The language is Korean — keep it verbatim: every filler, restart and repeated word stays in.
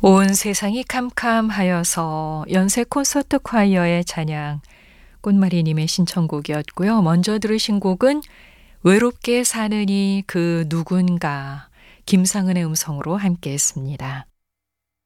온 세상이 캄캄하여서 연세 콘서트 콰이어의 찬양 꽃마리님의 신청곡이었고요. 먼저 들으신 곡은 외롭게 사느니 그 누군가 김상은의 음성으로 함께했습니다.